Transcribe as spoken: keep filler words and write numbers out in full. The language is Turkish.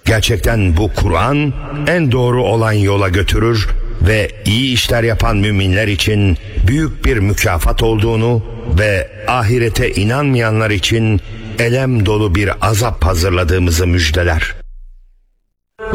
Gerçekten bu Kur'an en doğru olan yola götürür ve iyi işler yapan müminler için büyük bir mükafat olduğunu ve ahirete inanmayanlar için elem dolu bir azap hazırladığımızı müjdeler.